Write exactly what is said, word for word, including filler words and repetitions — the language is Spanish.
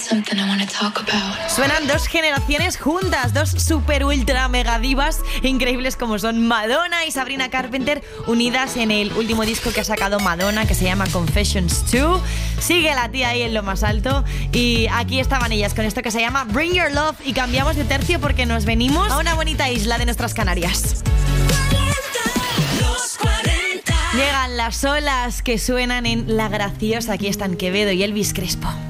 Suenan dos generaciones juntas, dos super ultra mega divas increíbles como son Madonna y Sabrina Carpenter, unidas en el último disco que ha sacado Madonna, que se llama Confessions dos. Sigue la tía ahí en lo más alto y aquí estaban ellas con esto que se llama Bring Your Love, y cambiamos de tercio porque nos venimos a una bonita isla de nuestras Canarias. Llegan las olas que suenan en La Graciosa. Aquí están Quevedo y Elvis Crespo.